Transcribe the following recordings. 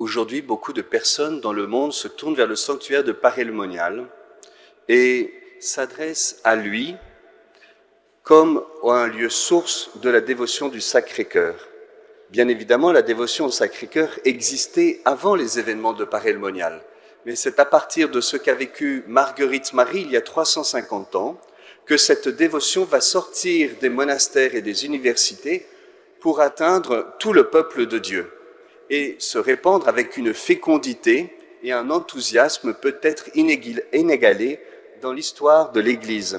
Aujourd'hui, beaucoup de personnes dans le monde se tournent vers le sanctuaire de Paray-le-Monial et s'adressent à lui comme à un lieu source de la dévotion du Sacré-Cœur. Bien évidemment, la dévotion au Sacré-Cœur existait avant les événements de Paray-le-Monial, mais c'est à partir de ce qu'a vécu Marguerite Marie il y a 350 ans que cette dévotion va sortir des monastères et des universités pour atteindre tout le peuple de Dieu et se répandre avec une fécondité et un enthousiasme peut-être inégalé dans l'histoire de l'Église.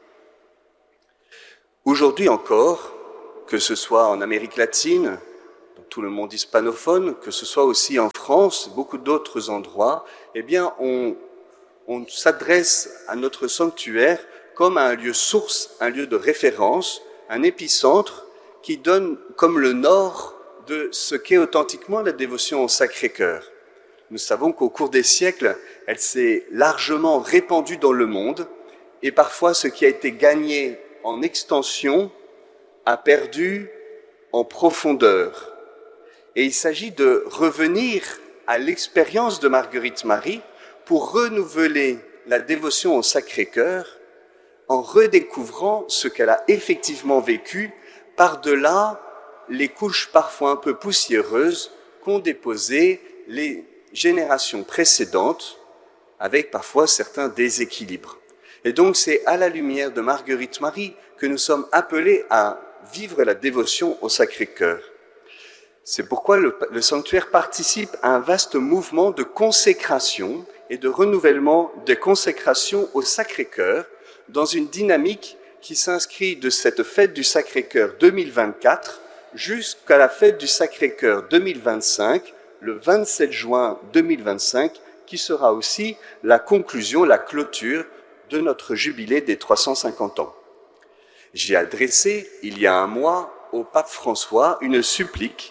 Aujourd'hui encore, que ce soit en Amérique latine, dans tout le monde hispanophone, que ce soit aussi en France, beaucoup d'autres endroits, eh bien, on s'adresse à notre sanctuaire comme à un lieu source, un lieu de référence, un épicentre qui donne comme le nord de ce qu'est authentiquement la dévotion au Sacré-Cœur. Nous savons qu'au cours des siècles, elle s'est largement répandue dans le monde et parfois ce qui a été gagné en extension a perdu en profondeur. Et il s'agit de revenir à l'expérience de Marguerite Marie pour renouveler la dévotion au Sacré-Cœur en redécouvrant ce qu'elle a effectivement vécu par-delà les couches parfois un peu poussiéreuses qu'ont déposées les générations précédentes, avec parfois certains déséquilibres. Et donc c'est à la lumière de Marguerite Marie que nous sommes appelés à vivre la dévotion au Sacré-Cœur. C'est pourquoi le sanctuaire participe à un vaste mouvement de consécration et de renouvellement des consécrations au Sacré-Cœur dans une dynamique qui s'inscrit de cette fête du Sacré-Cœur 2024 jusqu'à la fête du Sacré-Cœur 2025, le 27 juin 2025, qui sera aussi la conclusion, la clôture de notre jubilé des 350 ans. J'ai adressé, il y a un mois, au pape François une supplique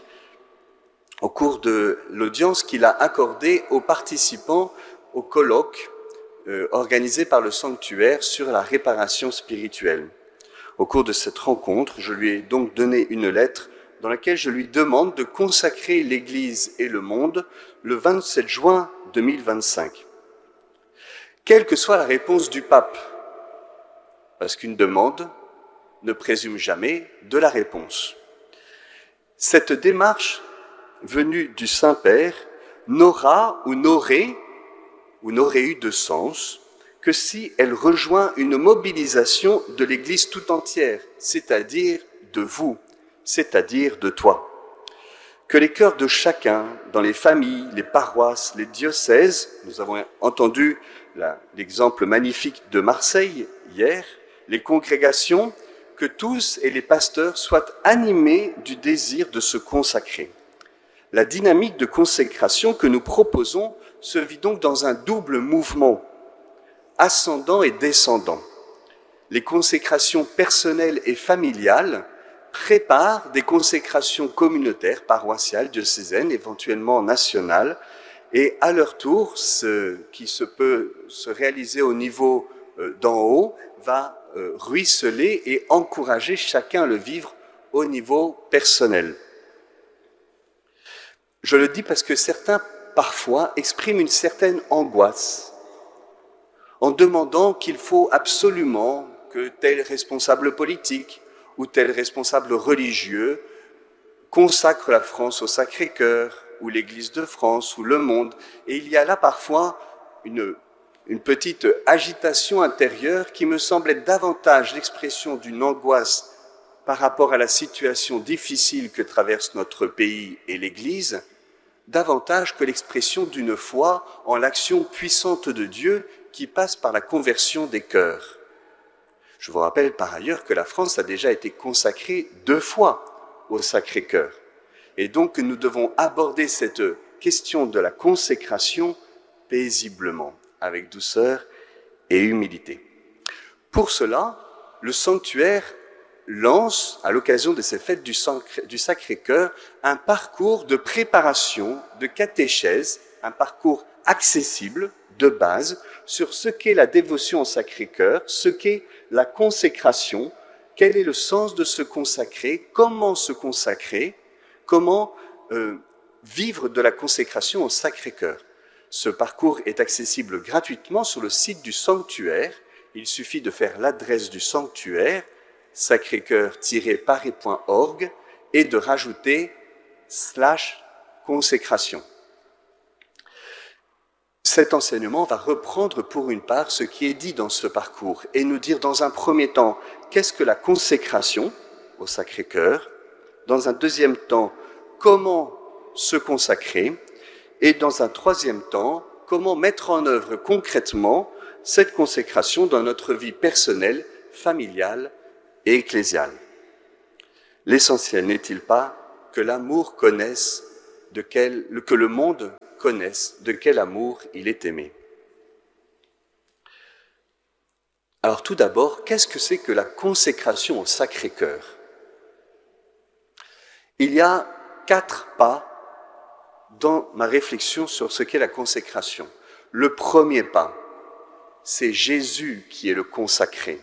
au cours de l'audience qu'il a accordée aux participants au colloque organisé par le sanctuaire sur la réparation spirituelle. Au cours de cette rencontre, je lui ai donc donné une lettre dans laquelle je lui demande de consacrer l'Église et le monde le 27 juin 2025. Quelle que soit la réponse du pape, parce qu'une demande ne présume jamais de la réponse. Cette démarche venue du Saint-Père n'aura ou n'aurait eu de sens que si elle rejoint une mobilisation de l'Église tout entière, c'est-à-dire de vous, c'est-à-dire de toi. Que les cœurs de chacun, dans les familles, les paroisses, les diocèses, nous avons entendu l'exemple magnifique de Marseille hier, les congrégations, que tous et les pasteurs soient animés du désir de se consacrer. La dynamique de consécration que nous proposons se vit donc dans un double mouvement, ascendant et descendant. Les consécrations personnelles et familiales préparent des consécrations communautaires, paroissiales, diocésaines, éventuellement nationales, et à leur tour, ce qui peut se réaliser au niveau d'en haut va ruisseler et encourager chacun à le vivre au niveau personnel. Je le dis parce que certains, parfois, expriment une certaine angoisse en demandant qu'il faut absolument que tel responsable politique ou tel responsable religieux consacre la France au Sacré-Cœur, ou l'Église de France, ou le monde. Et il y a là parfois une petite agitation intérieure qui me semble être davantage l'expression d'une angoisse par rapport à la situation difficile que traverse notre pays et l'Église, davantage que l'expression d'une foi en l'action puissante de Dieu qui passe par la conversion des cœurs. Je vous rappelle par ailleurs que la France a déjà été consacrée 2 fois au Sacré-Cœur. Et donc nous devons aborder cette question de la consécration paisiblement, avec douceur et humilité. Pour cela, le sanctuaire lance, à l'occasion de ces fêtes du Sacré-Cœur, un parcours de préparation, de catéchèse, un parcours accessible, de base, sur ce qu'est la dévotion au Sacré-Cœur, ce qu'est la consécration, quel est le sens de se consacrer, comment vivre de la consécration au Sacré-Cœur. Ce parcours est accessible gratuitement sur le site du sanctuaire. Il suffit de faire l'adresse du sanctuaire, sacrécoeur-paris.org, et de rajouter /consécration. Cet enseignement va reprendre pour une part ce qui est dit dans ce parcours et nous dire dans un premier temps qu'est-ce que la consécration au Sacré-Cœur, dans un deuxième temps comment se consacrer et dans un troisième temps comment mettre en œuvre concrètement cette consécration dans notre vie personnelle, familiale et ecclésiale. L'essentiel n'est-il pas que l'amour connaisse que le monde connaisse de quel amour il est aimé. Alors tout d'abord, qu'est-ce que c'est que la consécration au Sacré-Cœur? Il y a 4 pas dans ma réflexion sur ce qu'est la consécration. Le premier pas, c'est Jésus qui est le consacré.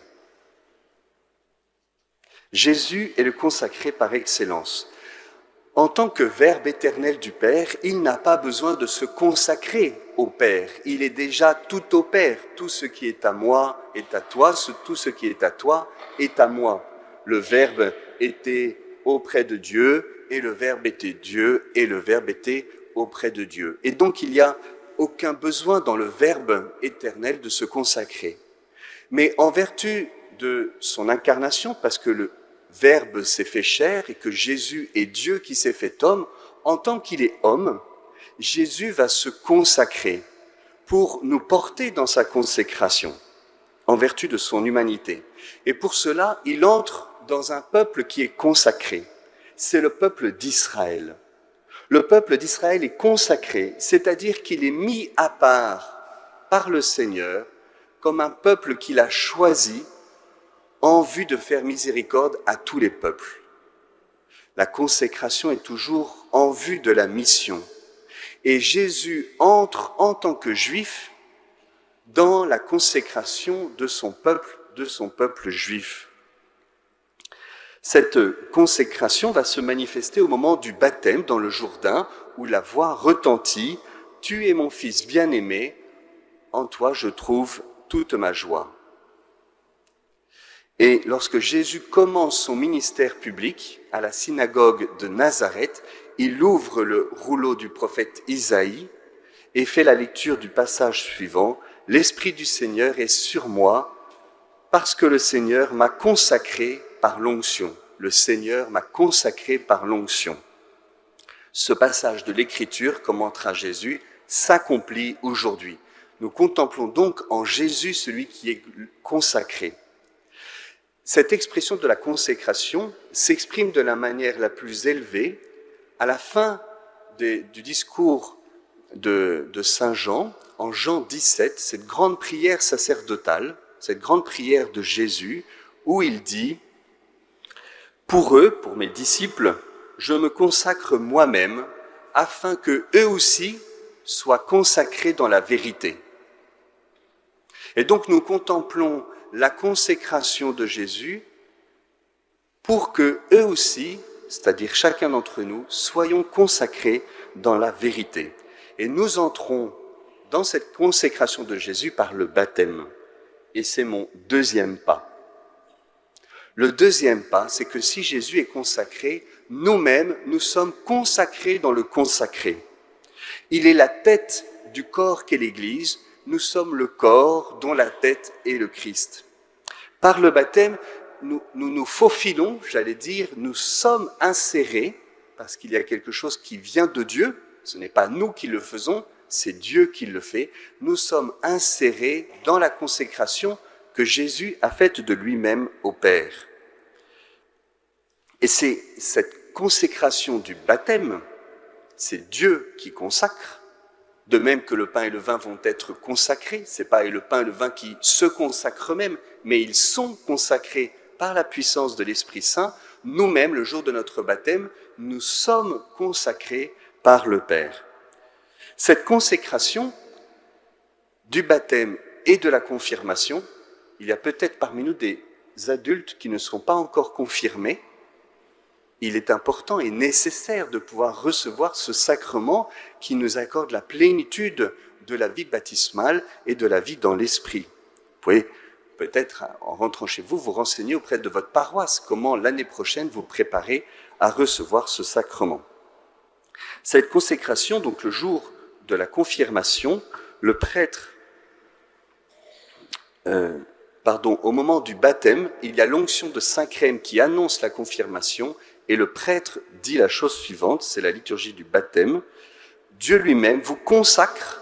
Jésus est le consacré par excellence. En tant que Verbe éternel du Père, il n'a pas besoin de se consacrer au Père. Il est déjà tout au Père. Tout ce qui est à moi est à toi, tout ce qui est à toi est à moi. Le Verbe était auprès de Dieu, et le Verbe était Dieu, et le Verbe était auprès de Dieu. Et donc il n'y a aucun besoin dans le Verbe éternel de se consacrer. Mais en vertu de son incarnation, parce que le Verbe s'est fait chair et que Jésus est Dieu qui s'est fait homme, en tant qu'il est homme, Jésus va se consacrer pour nous porter dans sa consécration, en vertu de son humanité. Et pour cela, il entre dans un peuple qui est consacré. C'est le peuple d'Israël. Le peuple d'Israël est consacré, c'est-à-dire qu'il est mis à part par le Seigneur comme un peuple qu'il a choisi en vue de faire miséricorde à tous les peuples. La consécration est toujours en vue de la mission. Et Jésus entre en tant que juif dans la consécration de son peuple juif. Cette consécration va se manifester au moment du baptême dans le Jourdain, où la voix retentit « Tu es mon fils bien-aimé, en toi je trouve toute ma joie ». Et lorsque Jésus commence son ministère public à la synagogue de Nazareth, il ouvre le rouleau du prophète Isaïe et fait la lecture du passage suivant. « L'Esprit du Seigneur est sur moi parce que le Seigneur m'a consacré par l'onction. » Le Seigneur m'a consacré par l'onction. Ce passage de l'Écriture, commentera Jésus, s'accomplit aujourd'hui. Nous contemplons donc en Jésus celui qui est consacré. Cette expression de la consécration s'exprime de la manière la plus élevée à la fin du discours de Saint Jean, en Jean 17, cette grande prière sacerdotale, cette grande prière de Jésus, où il dit « Pour eux, pour mes disciples, je me consacre moi-même, afin que eux aussi soient consacrés dans la vérité. » Et donc nous contemplons la consécration de Jésus pour que eux aussi, c'est-à-dire chacun d'entre nous, soyons consacrés dans la vérité. Et nous entrons dans cette consécration de Jésus par le baptême. Et c'est mon deuxième pas. Le deuxième pas, c'est que si Jésus est consacré, nous-mêmes, nous sommes consacrés dans le consacré. Il est la tête du corps qu'est l'Église. Nous sommes le corps dont la tête est le Christ. Par le baptême, nous faufilons, j'allais dire, nous sommes insérés, parce qu'il y a quelque chose qui vient de Dieu, ce n'est pas nous qui le faisons, c'est Dieu qui le fait. Nous sommes insérés dans la consécration que Jésus a faite de lui-même au Père. Et c'est cette consécration du baptême, c'est Dieu qui consacre, de même que le pain et le vin vont être consacrés. C'est pas le pain et le vin qui se consacrent eux-mêmes, mais ils sont consacrés par la puissance de l'Esprit Saint. Nous-mêmes, le jour de notre baptême, nous sommes consacrés par le Père. Cette consécration du baptême et de la confirmation, il y a peut-être parmi nous des adultes qui ne sont pas encore confirmés. il est important et nécessaire de pouvoir recevoir ce sacrement qui nous accorde la plénitude de la vie baptismale et de la vie dans l'esprit. Vous pouvez peut-être, en rentrant chez vous, vous renseigner auprès de votre paroisse comment l'année prochaine vous préparez à recevoir ce sacrement. Cette consécration, donc le jour de la confirmation, le prêtre, au moment du baptême, il y a l'onction de Saint-Crème qui annonce la confirmation et le prêtre dit la chose suivante, c'est la liturgie du baptême. Dieu lui-même vous consacre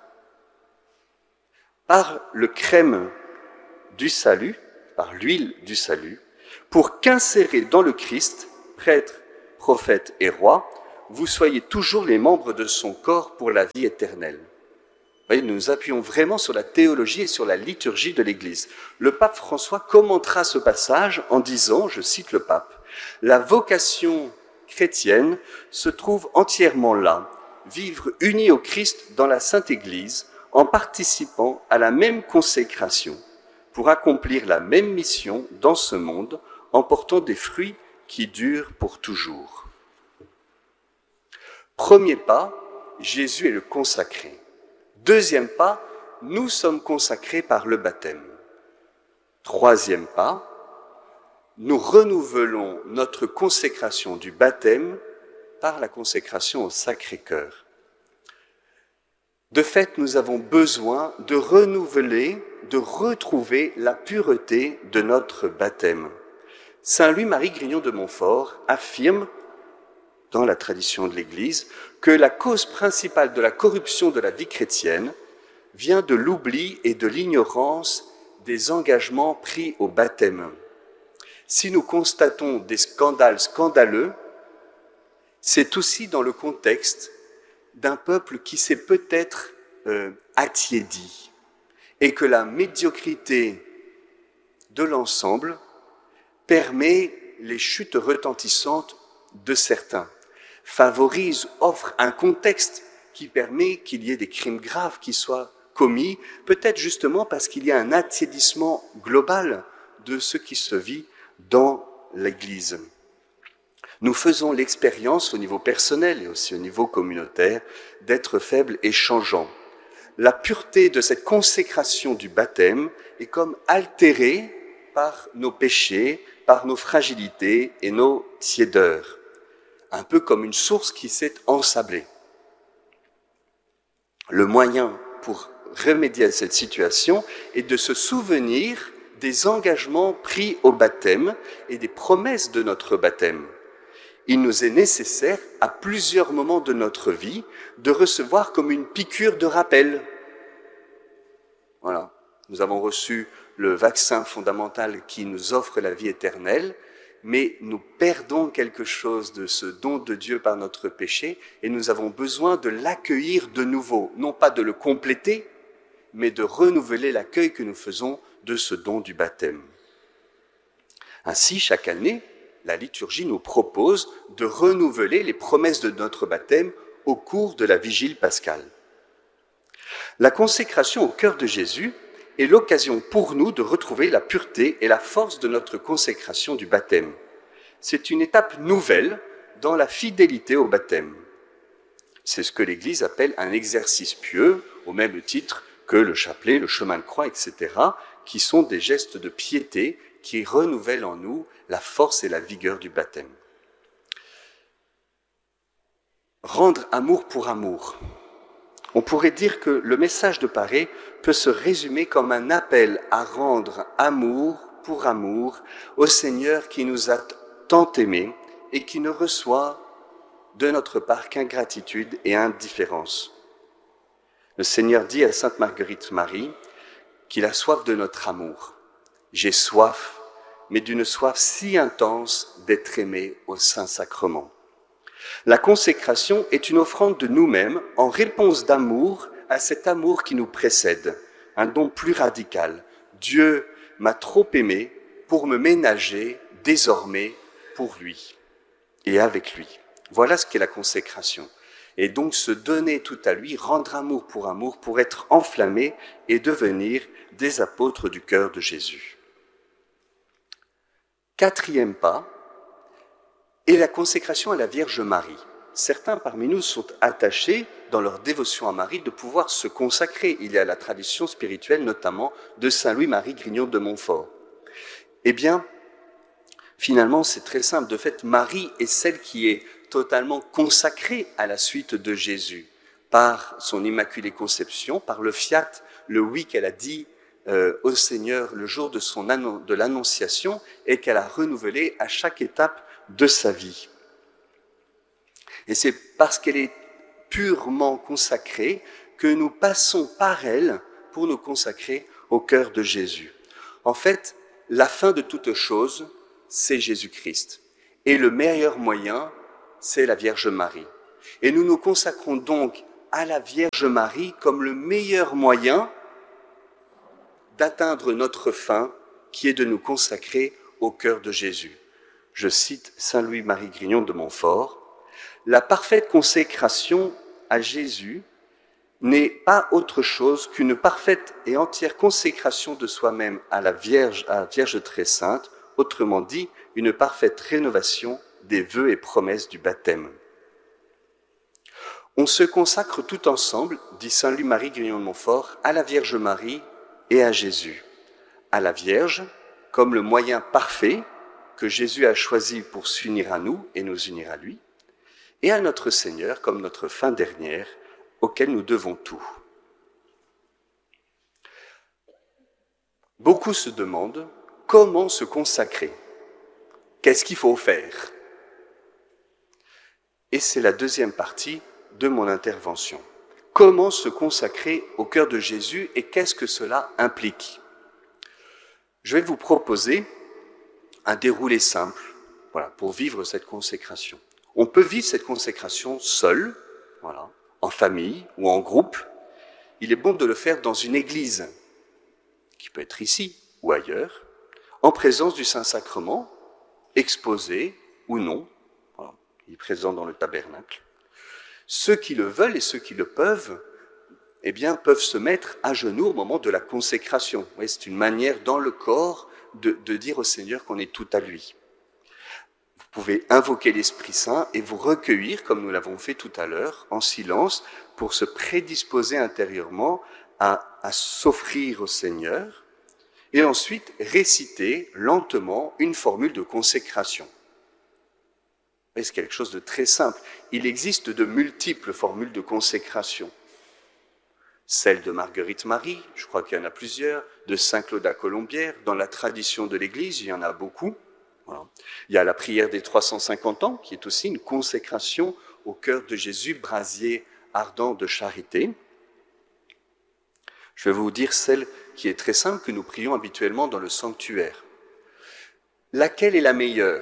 par le crème du salut, par l'huile du salut, pour qu'insérer dans le Christ, prêtre, prophète et roi, vous soyez toujours les membres de son corps pour la vie éternelle. Vous voyez, nous nous appuyons vraiment sur la théologie et sur la liturgie de l'Église. Le pape François commentera ce passage en disant, je cite le pape, « La vocation chrétienne se trouve entièrement là, vivre unis au Christ dans la Sainte Église, en participant à la même consécration, pour accomplir la même mission dans ce monde, en portant des fruits qui durent pour toujours. » Premier pas, Jésus est le consacré. Deuxième pas, nous sommes consacrés par le baptême. Troisième pas, nous renouvelons notre consécration du baptême par la consécration au Sacré-Cœur. De fait, nous avons besoin de renouveler, de retrouver la pureté de notre baptême. Saint Louis-Marie Grignon de Montfort affirme, dans la tradition de l'Église, que la cause principale de la corruption de la vie chrétienne vient de l'oubli et de l'ignorance des engagements pris au baptême. Si nous constatons des scandales scandaleux, c'est aussi dans le contexte d'un peuple qui s'est peut-être attiédi et que la médiocrité de l'ensemble permet les chutes retentissantes de certains, favorise, offre un contexte qui permet qu'il y ait des crimes graves qui soient commis, peut-être justement parce qu'il y a un attiédissement global de ce qui se vit dans l'Église. Nous faisons l'expérience au niveau personnel et aussi au niveau communautaire d'être faibles et changeants. La pureté de cette consécration du baptême est comme altérée par nos péchés, par nos fragilités et nos tiédeurs, un peu comme une source qui s'est ensablée. Le moyen pour remédier à cette situation est de se souvenir des engagements pris au baptême et des promesses de notre baptême. Il nous est nécessaire, à plusieurs moments de notre vie, de recevoir comme une piqûre de rappel. Voilà. Nous avons reçu le vaccin fondamental qui nous offre la vie éternelle, mais nous perdons quelque chose de ce don de Dieu par notre péché et nous avons besoin de l'accueillir de nouveau, non pas de le compléter, mais de renouveler l'accueil que nous faisons de ce don du baptême. Ainsi, chaque année, la liturgie nous propose de renouveler les promesses de notre baptême au cours de la vigile pascale. La consécration au cœur de Jésus est l'occasion pour nous de retrouver la pureté et la force de notre consécration du baptême. C'est une étape nouvelle dans la fidélité au baptême. C'est ce que l'Église appelle un exercice pieux, au même titre que le chapelet, le chemin de croix, etc., qui sont des gestes de piété qui renouvellent en nous la force et la vigueur du baptême. Rendre amour pour amour. On pourrait dire que le message de Paré peut se résumer comme un appel à rendre amour pour amour au Seigneur qui nous a tant aimés et qui ne reçoit de notre part qu'ingratitude et indifférence. Le Seigneur dit à Sainte Marguerite Marie qu'il a soif de notre amour. J'ai soif, mais d'une soif si intense d'être aimé au Saint-Sacrement. La consécration est une offrande de nous-mêmes en réponse d'amour à cet amour qui nous précède, un don plus radical. Dieu m'a trop aimé pour me ménager désormais pour lui et avec lui. Voilà ce qu'est la consécration. Et donc se donner tout à lui, rendre amour pour être enflammé et devenir des apôtres du cœur de Jésus. Quatrième pas, et la consécration à la Vierge Marie. Certains parmi nous sont attachés, dans leur dévotion à Marie, de pouvoir se consacrer. Il y a la tradition spirituelle, notamment, de Saint Louis-Marie Grignon de Montfort. Eh bien, finalement, c'est très simple. De fait, Marie est celle qui est totalement consacrée à la suite de Jésus, par son Immaculée Conception, par le fiat, le oui qu'elle a dit au Seigneur le jour de l'Annonciation et qu'elle a renouvelé à chaque étape de sa vie. Et c'est parce qu'elle est purement consacrée que nous passons par elle pour nous consacrer au cœur de Jésus. En fait, la fin de toute chose, c'est Jésus-Christ. Et le meilleur moyen, c'est la Vierge Marie. Et nous nous consacrons donc à la Vierge Marie comme le meilleur moyen d'atteindre notre fin, qui est de nous consacrer au cœur de Jésus. Je cite Saint Louis-Marie Grignon de Montfort. La parfaite consécration à Jésus n'est pas autre chose qu'une parfaite et entière consécration de soi-même à la Vierge très sainte, autrement dit, une parfaite rénovation des vœux et promesses du baptême. On se consacre tout ensemble, dit Saint Louis-Marie Grignon de Montfort, à la Vierge Marie et à Jésus. À la Vierge, comme le moyen parfait que Jésus a choisi pour s'unir à nous et nous unir à lui, et à notre Seigneur comme notre fin dernière, auquel nous devons tout. Beaucoup se demandent comment se consacrer. Qu'est-ce qu'il faut faire? Et c'est la deuxième partie de mon intervention. Comment se consacrer au cœur de Jésus et qu'est-ce que cela implique? Je vais vous proposer un déroulé simple, voilà, pour vivre cette consécration. On peut vivre cette consécration seul, voilà, en famille ou en groupe. Il est bon de le faire dans une église, qui peut être ici ou ailleurs, en présence du Saint-Sacrement, exposé ou non, voilà, il est présent dans le tabernacle. Ceux qui le veulent et ceux qui le peuvent, eh bien, peuvent se mettre à genoux au moment de la consécration. Vous voyez, c'est une manière dans le corps de dire au Seigneur qu'on est tout à lui. Vous pouvez invoquer l'Esprit Saint et vous recueillir, comme nous l'avons fait tout à l'heure, en silence, pour se prédisposer intérieurement à s'offrir au Seigneur, et ensuite réciter lentement une formule de consécration. C'est quelque chose de très simple. Il existe de multiples formules de consécration. Celle de Marguerite Marie, je crois qu'il y en a plusieurs, de Saint Claude à Colombière. Dans la tradition de l'Église, il y en a beaucoup. Voilà. Il y a la prière des 350 ans, qui est aussi une consécration au cœur de Jésus, brasier ardent de charité. Je vais vous dire celle qui est très simple, que nous prions habituellement dans le sanctuaire. Laquelle est la meilleure?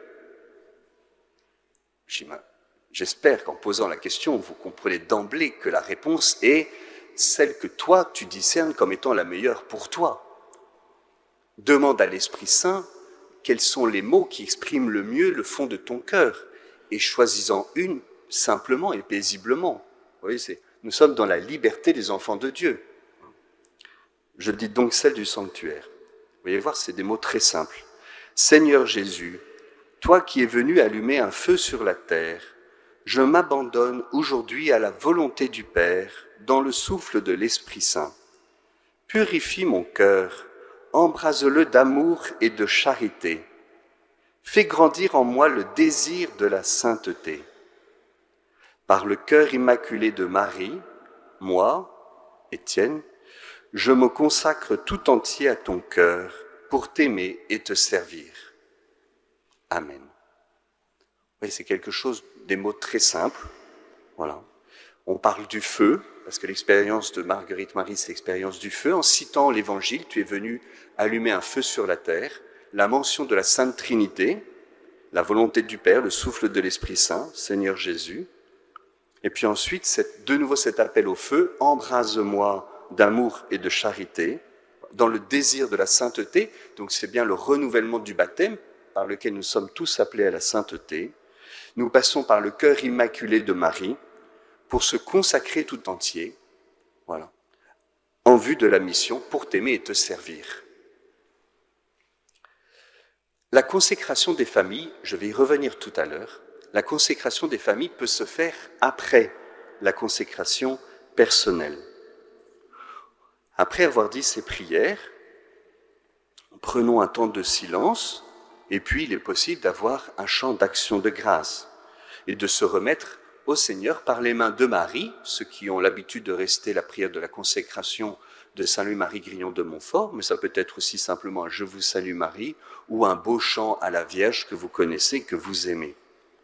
J'espère qu'en posant la question, vous comprenez d'emblée que la réponse est celle que toi, tu discernes comme étant la meilleure pour toi. Demande à l'Esprit Saint quels sont les mots qui expriment le mieux le fond de ton cœur, et choisis-en une simplement et paisiblement. Vous voyez, nous sommes dans la liberté des enfants de Dieu. Je dis donc celle du sanctuaire. Vous voyez voir, c'est des mots très simples. Seigneur Jésus, toi qui es venu allumer un feu sur la terre, je m'abandonne aujourd'hui à la volonté du Père dans le souffle de l'Esprit Saint. Purifie mon cœur, embrase-le d'amour et de charité. Fais grandir en moi le désir de la sainteté. Par le cœur immaculé de Marie, moi, Étienne, je me consacre tout entier à ton cœur pour t'aimer et te servir. Amen. Oui, c'est quelque chose, des mots très simples. Voilà. On parle du feu, parce que l'expérience de Marguerite Marie, c'est l'expérience du feu. En citant l'Évangile, tu es venu allumer un feu sur la terre. La mention de la Sainte Trinité, la volonté du Père, le souffle de l'Esprit Saint, Seigneur Jésus. Et puis ensuite, de nouveau cet appel au feu, embrase-moi d'amour et de charité, dans le désir de la sainteté. Donc c'est bien le renouvellement du baptême, par lequel nous sommes tous appelés à la sainteté. Nous passons par le cœur immaculé de Marie pour se consacrer tout entier, voilà, en vue de la mission pour t'aimer et te servir. La consécration des familles, je vais y revenir tout à l'heure, la consécration des familles peut se faire après la consécration personnelle. Après avoir dit ces prières, prenons un temps de silence, et puis il est possible d'avoir un chant d'action de grâce et de se remettre au Seigneur par les mains de Marie, ceux qui ont l'habitude de rester la prière de la consécration de Saint Louis-Marie Grignon de Montfort, mais ça peut être aussi simplement un « Je vous salue Marie » ou un beau chant à la Vierge que vous connaissez, que vous aimez.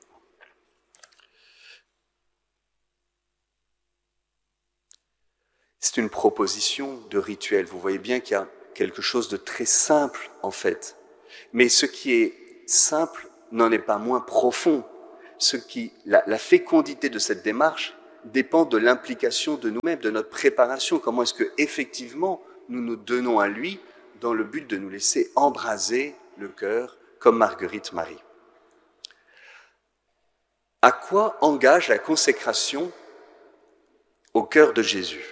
C'est une proposition de rituel. Vous voyez bien qu'il y a quelque chose de très simple, en fait. Mais ce qui est simple n'en est pas moins profond. La fécondité de cette démarche dépend de l'implication de nous-mêmes, de notre préparation. Comment est-ce que effectivement nous nous donnons à lui dans le but de nous laisser embraser le cœur comme Marguerite Marie. À quoi engage la consécration au cœur de Jésus?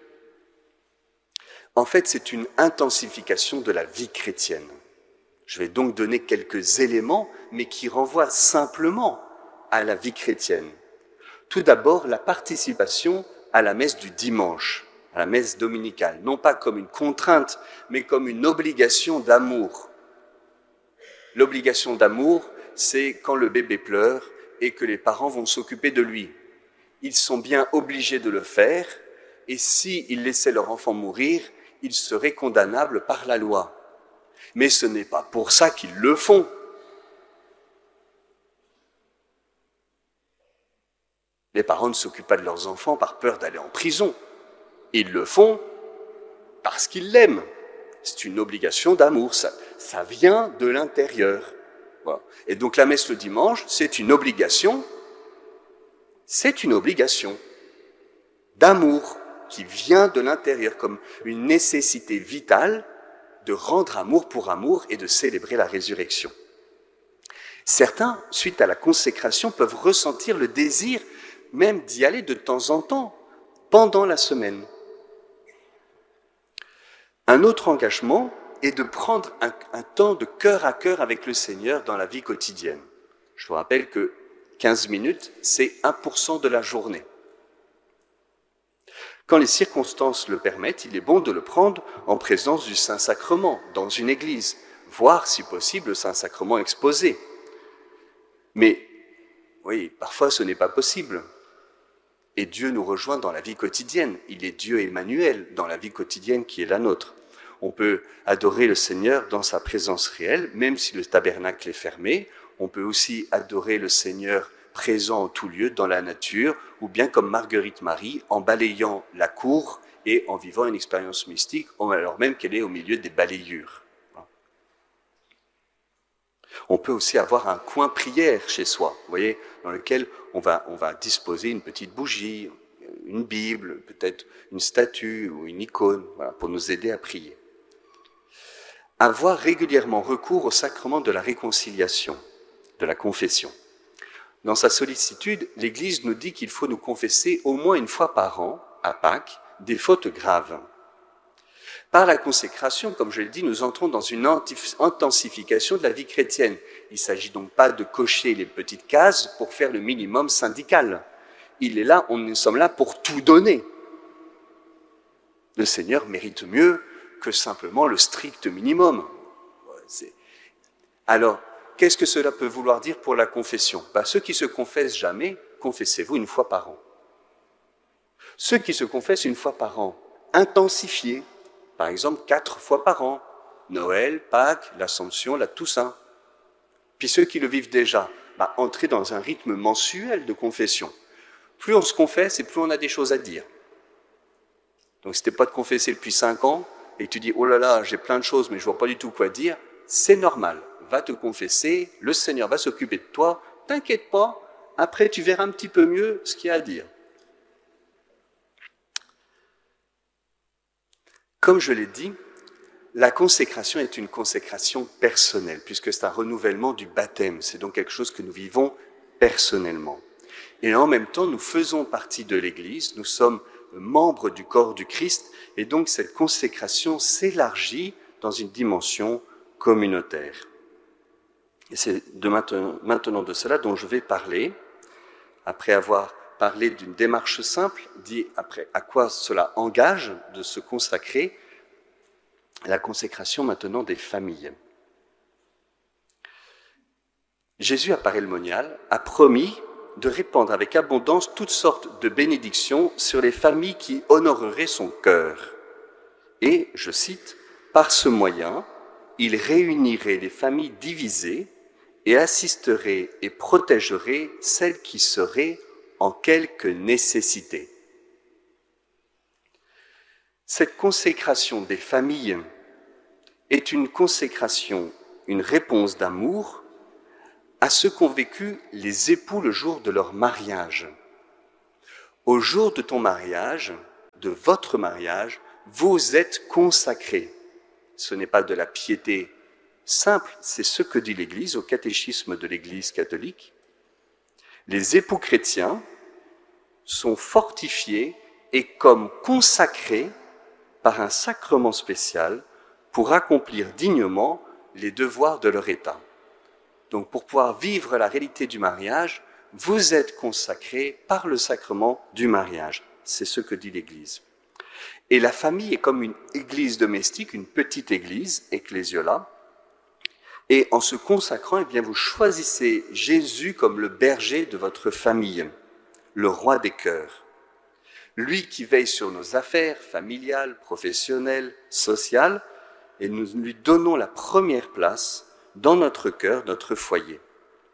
En fait, c'est une intensification de la vie chrétienne. Je vais donc donner quelques éléments, mais qui renvoient simplement à la vie chrétienne. Tout d'abord, la participation à la messe du dimanche, à la messe dominicale, non pas comme une contrainte, mais comme une obligation d'amour. L'obligation d'amour, c'est quand le bébé pleure et que les parents vont s'occuper de lui. Ils sont bien obligés de le faire, et s'ils laissaient leur enfant mourir, ils seraient condamnables par la loi. Mais ce n'est pas pour ça qu'ils le font. Les parents ne s'occupent pas de leurs enfants par peur d'aller en prison. Ils le font parce qu'ils l'aiment. C'est une obligation d'amour, ça vient de l'intérieur. Voilà. Et donc la messe le dimanche, c'est une obligation d'amour qui vient de l'intérieur, comme une nécessité vitale de rendre amour pour amour et de célébrer la résurrection. Certains, suite à la consécration, peuvent ressentir le désir même d'y aller de temps en temps, pendant la semaine. Un autre engagement est de prendre un temps de cœur à cœur avec le Seigneur dans la vie quotidienne. Je vous rappelle que 15 minutes, c'est 1% de la journée. Quand les circonstances le permettent, il est bon de le prendre en présence du Saint-Sacrement, dans une église, voire, si possible, le Saint-Sacrement exposé. Mais, oui, parfois ce n'est pas possible. Et Dieu nous rejoint dans la vie quotidienne. Il est Dieu Emmanuel dans la vie quotidienne qui est la nôtre. On peut adorer le Seigneur dans sa présence réelle, même si le tabernacle est fermé. On peut aussi adorer le Seigneur présent en tout lieu, dans la nature, ou bien comme Marguerite Marie, en balayant la cour et en vivant une expérience mystique, alors même qu'elle est au milieu des balayures. On peut aussi avoir un coin prière chez soi, vous voyez, dans lequel on va disposer une petite bougie, une Bible, peut-être une statue ou une icône, voilà, pour nous aider à prier. Avoir régulièrement recours au sacrement de la réconciliation, de la confession. Dans sa sollicitude, l'Église nous dit qu'il faut nous confesser au moins une fois par an, à Pâques, des fautes graves. Par la consécration, comme je l'ai dit, nous entrons dans une intensification de la vie chrétienne. Il ne s'agit donc pas de cocher les petites cases pour faire le minimum syndical. Nous sommes là pour tout donner. Le Seigneur mérite mieux que simplement le strict minimum. Alors, qu'est-ce que cela peut vouloir dire pour la confession? Ceux qui se confessent jamais, confessez-vous une fois par an. Ceux qui se confessent une fois par an, intensifiez. Par exemple, 4 fois par an, Noël, Pâques, l'Assomption, la Toussaint. Puis ceux qui le vivent déjà, entrez dans un rythme mensuel de confession. Plus on se confesse et plus on a des choses à dire. Donc si tu n'es pas de confesser depuis 5 ans et que tu dis « Oh là là, j'ai plein de choses mais je ne vois pas du tout quoi dire », c'est normal. Va te confesser, le Seigneur va s'occuper de toi, t'inquiète pas, après tu verras un petit peu mieux ce qu'il y a à dire. Comme je l'ai dit, la consécration est une consécration personnelle, puisque c'est un renouvellement du baptême. C'est donc quelque chose que nous vivons personnellement. Et en même temps, nous faisons partie de l'Église, nous sommes membres du corps du Christ, et donc cette consécration s'élargit dans une dimension communautaire. Et c'est maintenant de cela dont je vais parler, après avoir parlé d'une démarche simple, dit après à quoi cela engage de se consacrer, la consécration maintenant des familles. Jésus à Paray-le-Monial a promis de répandre avec abondance toutes sortes de bénédictions sur les familles qui honoreraient son cœur. Et, je cite, « Par ce moyen, il réunirait les familles divisées et assisterait et protégerait celles qui seraient en quelque nécessité. » Cette consécration des familles est une consécration, une réponse d'amour à ce qu'ont vécu les époux le jour de leur mariage. Au jour de ton mariage, de votre mariage, vous êtes consacrés. Ce n'est pas de la piété simple, c'est ce que dit l'Église au catéchisme de l'Église catholique. Les époux chrétiens sont fortifiés et comme consacrés par un sacrement spécial pour accomplir dignement les devoirs de leur état. Donc pour pouvoir vivre la réalité du mariage, vous êtes consacrés par le sacrement du mariage. C'est ce que dit l'Église. Et la famille est comme une église domestique, une petite église, ecclésiola. Et en se consacrant, eh bien, vous choisissez Jésus comme le berger de votre famille, le roi des cœurs. Lui qui veille sur nos affaires familiales, professionnelles, sociales, et nous lui donnons la première place dans notre cœur, notre foyer.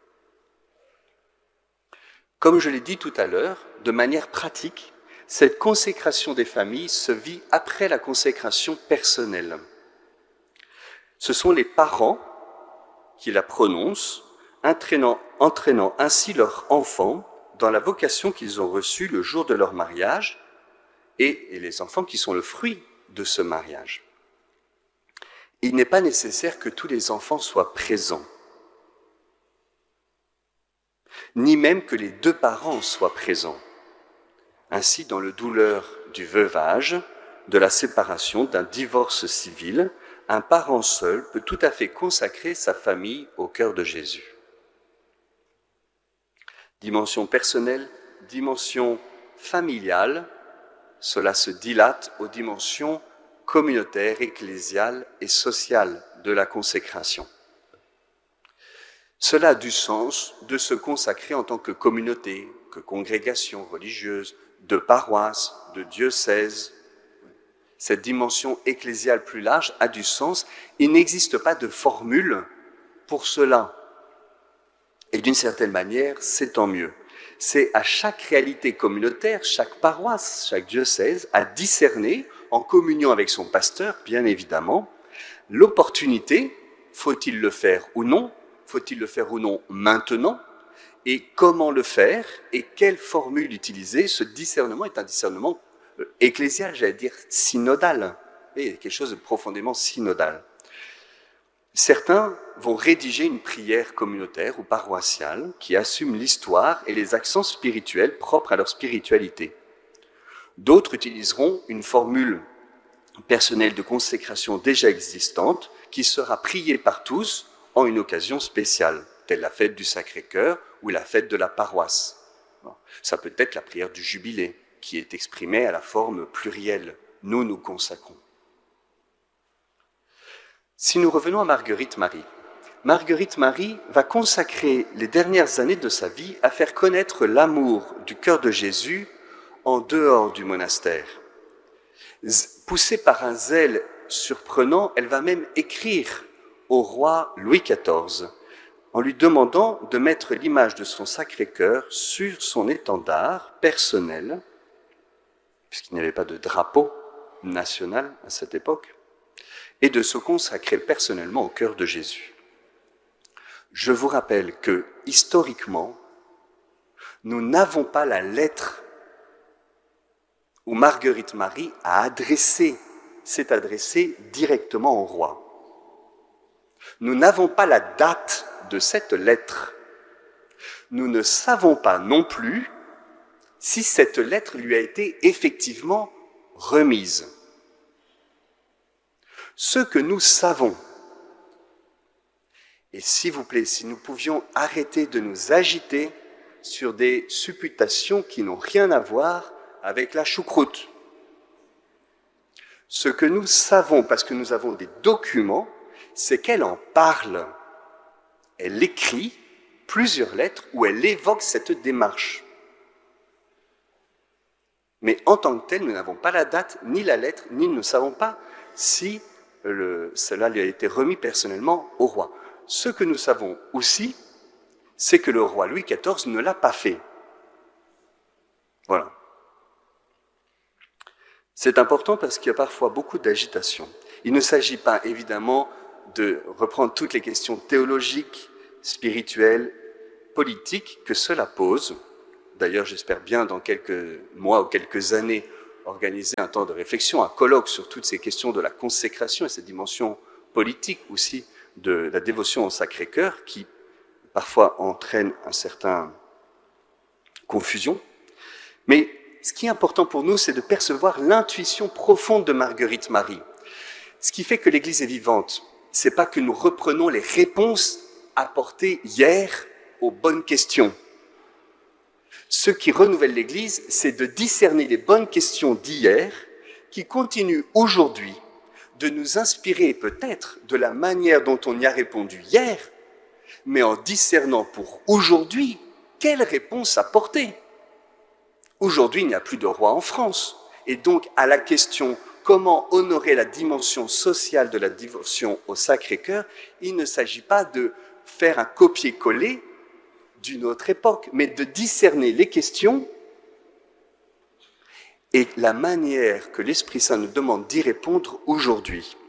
Comme je l'ai dit tout à l'heure, de manière pratique, cette consécration des familles se vit après la consécration personnelle. Ce sont les parents qui la prononcent, entraînant ainsi leurs enfants dans la vocation qu'ils ont reçue le jour de leur mariage, et les enfants qui sont le fruit de ce mariage. Il n'est pas nécessaire que tous les enfants soient présents, ni même que les deux parents soient présents. Ainsi, dans le douleur du veuvage, de la séparation, d'un divorce civil, un parent seul peut tout à fait consacrer sa famille au cœur de Jésus. Dimension personnelle, dimension familiale, cela se dilate aux dimensions communautaires, ecclésiales et sociales de la consécration. Cela a du sens de se consacrer en tant que communauté, que congrégation religieuse, de paroisse, de diocèse. Cette dimension ecclésiale plus large a du sens. Il n'existe pas de formule pour cela. Et d'une certaine manière, c'est tant mieux. C'est à chaque réalité communautaire, chaque paroisse, chaque diocèse, à discerner, en communion avec son pasteur, bien évidemment, l'opportunité, faut-il le faire ou non, faut-il le faire ou non maintenant, et comment le faire, et quelle formule utiliser. Ce discernement est un discernement ecclésial, j'allais dire synodal, et quelque chose de profondément synodal. Certains vont rédiger une prière communautaire ou paroissiale qui assume l'histoire et les accents spirituels propres à leur spiritualité. D'autres utiliseront une formule personnelle de consécration déjà existante qui sera priée par tous en une occasion spéciale, telle la fête du Sacré-Cœur ou la fête de la paroisse. Ça peut être la prière du Jubilé, qui est exprimée à la forme plurielle. Nous nous consacrons. Si nous revenons à Marguerite Marie, Marguerite Marie va consacrer les dernières années de sa vie à faire connaître l'amour du cœur de Jésus en dehors du monastère. Poussée par un zèle surprenant, elle va même écrire au roi Louis XIV en lui demandant de mettre l'image de son Sacré-Cœur sur son étendard personnel, puisqu'il n'y avait pas de drapeau national à cette époque, et de se consacrer personnellement au cœur de Jésus. Je vous rappelle que, historiquement, nous n'avons pas la lettre où Marguerite Marie s'est adressée directement au roi. Nous n'avons pas la date de cette lettre. Nous ne savons pas non plus si cette lettre lui a été effectivement remise. Ce que nous savons, Et s'il vous plaît, si nous pouvions arrêter de nous agiter sur des supputations qui n'ont rien à voir avec la choucroute. Ce que nous savons, parce que nous avons des documents, c'est qu'elle en parle. Elle écrit plusieurs lettres où elle évoque cette démarche. Mais en tant que tel, nous n'avons pas la date, ni la lettre, ni nous ne savons pas si cela lui a été remis personnellement au roi. Ce que nous savons aussi, c'est que le roi Louis XIV ne l'a pas fait. Voilà. C'est important parce qu'il y a parfois beaucoup d'agitation. Il ne s'agit pas, évidemment, de reprendre toutes les questions théologiques, spirituelles, politiques que cela pose. D'ailleurs, j'espère bien, dans quelques mois ou quelques années, organiser un temps de réflexion, un colloque sur toutes ces questions de la consécration et cette dimension politique aussi de la dévotion au Sacré-Cœur qui parfois entraîne une certaine confusion. Mais ce qui est important pour nous, c'est de percevoir l'intuition profonde de Marguerite Marie. Ce qui fait que l'Église est vivante, c'est pas que nous reprenons les réponses apportées hier aux bonnes questions. Ce qui renouvelle l'Église, c'est de discerner les bonnes questions d'hier qui continuent aujourd'hui de nous inspirer peut-être de la manière dont on y a répondu hier, mais en discernant pour aujourd'hui quelle réponse apporter. Aujourd'hui, il n'y a plus de roi en France. Et donc, à la question comment honorer la dimension sociale de la dévotion au Sacré-Cœur, il ne s'agit pas de faire un copier-coller d'une autre époque, mais de discerner les questions et la manière que l'Esprit Saint nous demande d'y répondre aujourd'hui.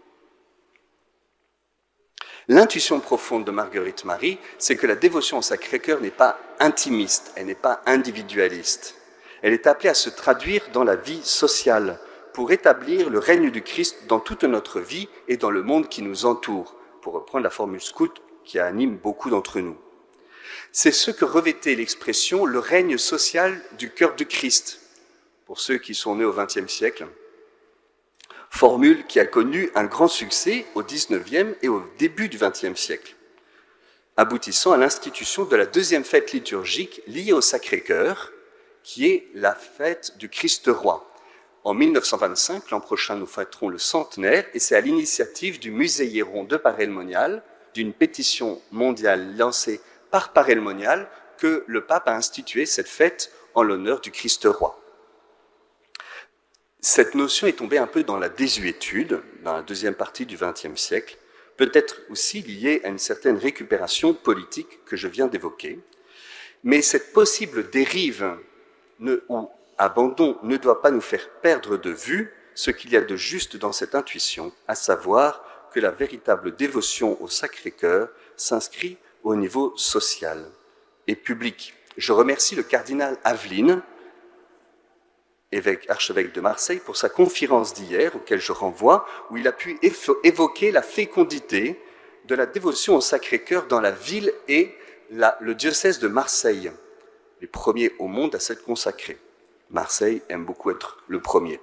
L'intuition profonde de Marguerite Marie, c'est que la dévotion au Sacré-Cœur n'est pas intimiste, elle n'est pas individualiste. Elle est appelée à se traduire dans la vie sociale pour établir le règne du Christ dans toute notre vie et dans le monde qui nous entoure, pour reprendre la formule scout qui anime beaucoup d'entre nous. C'est ce que revêtait l'expression « le règne social du cœur du Christ », pour ceux qui sont nés au XXe siècle, formule qui a connu un grand succès au XIXe et au début du XXe siècle, aboutissant à l'institution de la deuxième fête liturgique liée au Sacré-Cœur, qui est la fête du Christ-Roi. En 1925, l'an prochain, nous fêterons le centenaire, et c'est à l'initiative du Musée Hieron de Paray-le-Monial, d'une pétition mondiale lancée par Paray-le-Monial, que le pape a institué cette fête en l'honneur du Christ-Roi. Cette notion est tombée un peu dans la désuétude, dans la deuxième partie du XXe siècle, peut-être aussi liée à une certaine récupération politique que je viens d'évoquer. Mais cette possible dérive ou abandon ne doit pas nous faire perdre de vue ce qu'il y a de juste dans cette intuition, à savoir que la véritable dévotion au Sacré-Cœur s'inscrit au niveau social et public. Je remercie le cardinal Aveline, archevêque de Marseille, pour sa conférence d'hier, auquel je renvoie, où il a pu évoquer la fécondité de la dévotion au Sacré-Cœur dans la ville et le diocèse de Marseille, les premiers au monde à s'être consacrés. Marseille aime beaucoup être le premier.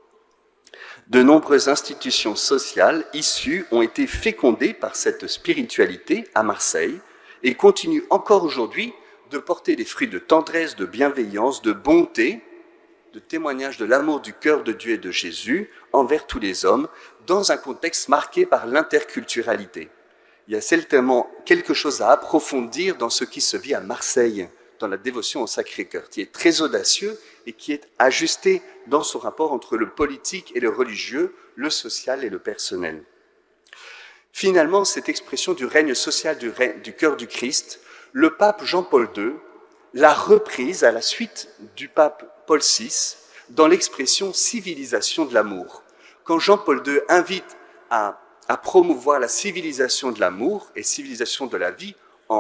De nombreuses institutions sociales issues ont été fécondées par cette spiritualité à Marseille et continuent encore aujourd'hui de porter des fruits de tendresse, de bienveillance, de bonté, de témoignage de l'amour du cœur de Dieu et de Jésus envers tous les hommes, dans un contexte marqué par l'interculturalité. Il y a certainement quelque chose à approfondir dans ce qui se vit à Marseille, dans la dévotion au Sacré-Cœur, qui est très audacieux et qui est ajusté dans son rapport entre le politique et le religieux, le social et le personnel. Finalement, cette expression du règne social du cœur du Christ, le pape Jean-Paul II l'a reprise à la suite du pape Paul VI dans l'expression « civilisation de l'amour ». Quand Jean-Paul II invite à promouvoir la civilisation de l'amour et civilisation de la vie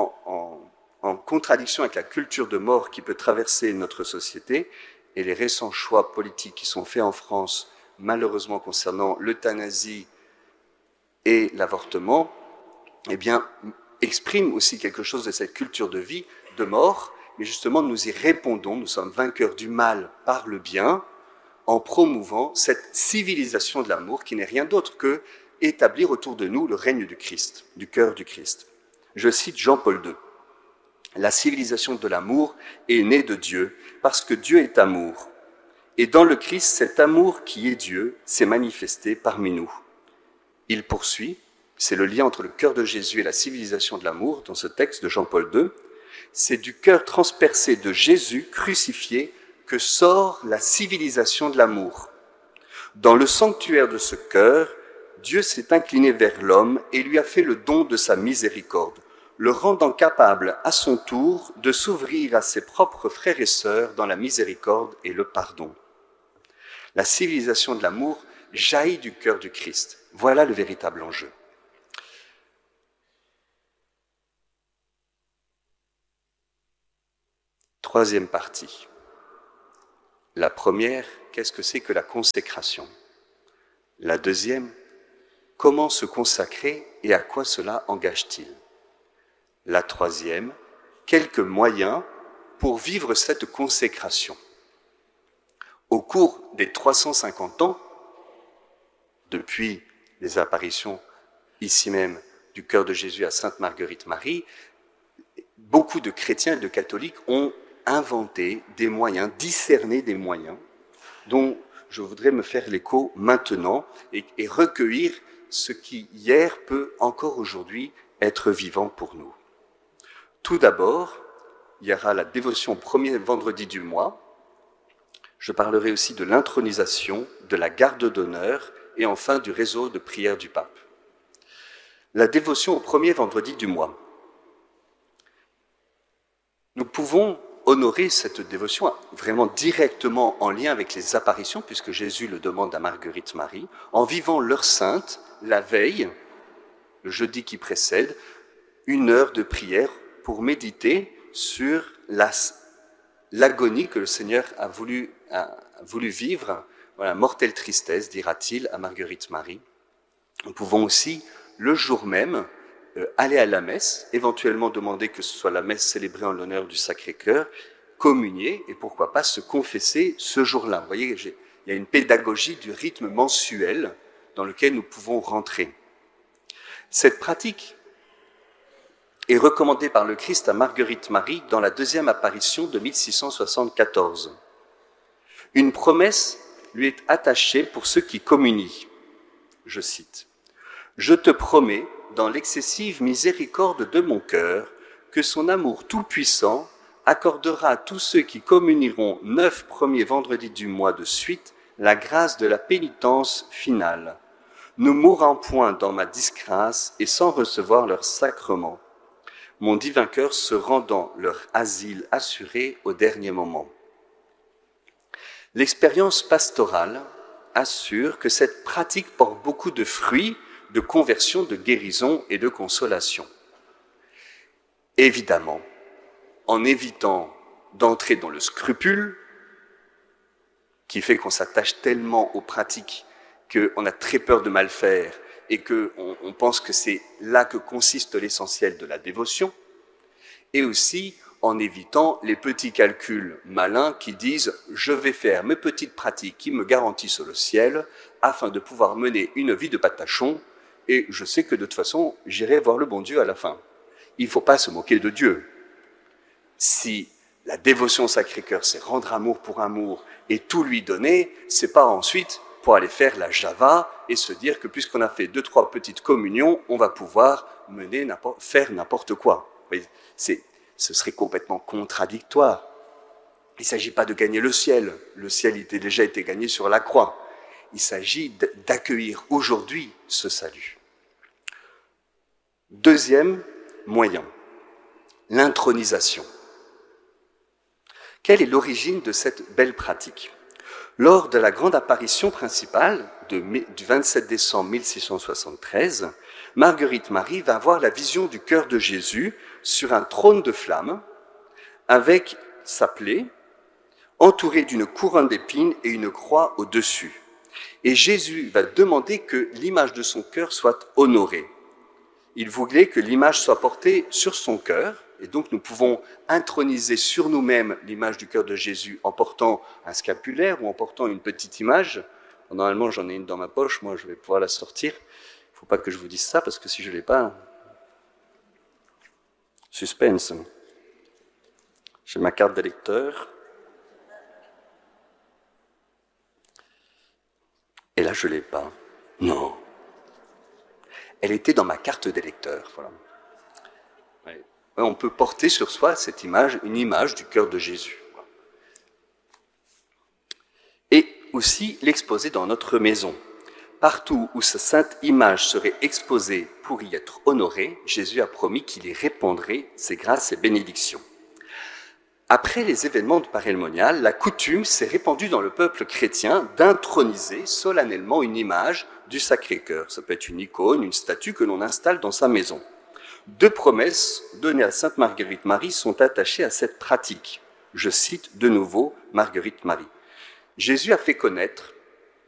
en contradiction avec la culture de mort qui peut traverser notre société et les récents choix politiques qui sont faits en France, malheureusement concernant l'euthanasie et l'avortement, eh bien, exprime aussi quelque chose de cette culture de vie, de mort, mais justement nous y répondons, nous sommes vainqueurs du mal par le bien, en promouvant cette civilisation de l'amour qui n'est rien d'autre que établir autour de nous le règne du Christ, du cœur du Christ. Je cite Jean-Paul II. La civilisation de l'amour est née de Dieu parce que Dieu est amour. Et dans le Christ, cet amour qui est Dieu s'est manifesté parmi nous. Il poursuit, c'est le lien entre le cœur de Jésus et la civilisation de l'amour dans ce texte de Jean-Paul II. C'est du cœur transpercé de Jésus crucifié que sort la civilisation de l'amour. Dans le sanctuaire de ce cœur, Dieu s'est incliné vers l'homme et lui a fait le don de sa miséricorde, le rendant capable à son tour de s'ouvrir à ses propres frères et sœurs dans la miséricorde et le pardon. La civilisation de l'amour jaillit du cœur du Christ. Voilà le véritable enjeu. Troisième partie. La première, qu'est-ce que c'est que la consécration? La deuxième, comment se consacrer et à quoi cela engage-t-il? La troisième, quelques moyens pour vivre cette consécration. Au cours des 350 ans, depuis les apparitions ici même du cœur de Jésus à Sainte Marguerite Marie, beaucoup de chrétiens et de catholiques ont inventé des moyens, discerné des moyens dont je voudrais me faire l'écho maintenant et recueillir ce qui hier peut encore aujourd'hui être vivant pour nous. Tout d'abord, il y aura la dévotion au premier vendredi du mois. Je parlerai aussi de l'intronisation, de la garde d'honneur et enfin du réseau de prière du pape. La dévotion au premier vendredi du mois. Nous pouvons honorer cette dévotion vraiment directement en lien avec les apparitions, puisque Jésus le demande à Marguerite Marie, en vivant l'heure sainte, la veille, le jeudi qui précède, une heure de prière pour méditer sur l'agonie que le Seigneur a voulu vivre, voilà, mortelle tristesse, dira-t-il à Marguerite Marie. Nous pouvons aussi, le jour même, aller à la messe, éventuellement demander que ce soit la messe célébrée en l'honneur du Sacré-Cœur, communier et pourquoi pas se confesser ce jour-là. Vous voyez, il y a une pédagogie du rythme mensuel dans lequel nous pouvons rentrer. Cette pratique est recommandée par le Christ à Marguerite Marie dans la deuxième apparition de 1674. Une promesse lui est attachée pour ceux qui communient. Je cite. « Je te promets, dans l'excessive miséricorde de mon cœur, que son amour tout-puissant accordera à tous ceux qui communieront 9 premiers vendredis du mois de suite la grâce de la pénitence finale, ne mourant point dans ma disgrâce et sans recevoir leur sacrement, mon divin cœur se rendant leur asile assuré au dernier moment. » L'expérience pastorale assure que cette pratique porte beaucoup de fruits, de conversion, de guérison et de consolation. Évidemment, en évitant d'entrer dans le scrupule, qui fait qu'on s'attache tellement aux pratiques qu'on a très peur de mal faire et qu'on pense que c'est là que consiste l'essentiel de la dévotion, et aussi en évitant les petits calculs malins qui disent « je vais faire mes petites pratiques qui me garantissent le ciel afin de pouvoir mener une vie de patachon et je sais que de toute façon, j'irai voir le bon Dieu à la fin. » Il ne faut pas se moquer de Dieu. Si la dévotion au Sacré-Cœur, c'est rendre amour pour amour et tout lui donner, c'est pas ensuite pour aller faire la Java et se dire que puisqu'on a fait 2-3 petites communions, on va pouvoir faire n'importe quoi. Ce serait complètement contradictoire. Il ne s'agit pas de gagner le ciel. Le ciel était déjà été gagné sur la croix. Il s'agit d'accueillir aujourd'hui ce salut. Deuxième moyen, l'intronisation. Quelle est l'origine de cette belle pratique? Lors de la grande apparition principale du 27 décembre 1673, Marguerite Marie va avoir la vision du cœur de Jésus sur un trône de flammes, avec sa plaie, entourée d'une couronne d'épines et une croix au-dessus. Et Jésus va demander que l'image de son cœur soit honorée. Il voulait que l'image soit portée sur son cœur, et donc nous pouvons introniser sur nous-mêmes l'image du cœur de Jésus en portant un scapulaire ou en portant une petite image. Normalement, j'en ai une dans ma poche, moi je vais pouvoir la sortir. Il ne faut pas que je vous dise ça, parce que si je ne l'ai pas... Suspense. J'ai ma carte d'électeur. Et là, je ne l'ai pas. Non. Elle était dans ma carte d'électeur. Voilà. Ouais. On peut porter sur soi cette image, une image du cœur de Jésus. Et aussi l'exposer dans notre maison. Partout où sa sainte image serait exposée pour y être honorée, Jésus a promis qu'il y répandrait ses grâces et bénédictions. Après les événements de Paray-le-Monial, la coutume s'est répandue dans le peuple chrétien d'introniser solennellement une image du Sacré-Cœur. Ça peut être une icône, une statue que l'on installe dans sa maison. 2 promesses données à Sainte Marguerite Marie sont attachées à cette pratique. Je cite de nouveau Marguerite Marie. Jésus a fait connaître